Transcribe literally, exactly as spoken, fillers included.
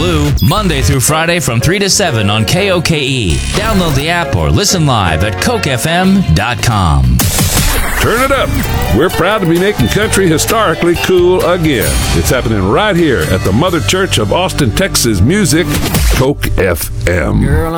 Blue, Monday through Friday from three to seven on K O K E. Download the app or listen live at coke f m dot com. Turn it up. We're proud to be making country historically cool again. It's happening right here at the Mother Church of Austin, Texas Music, Coke F M. Girl,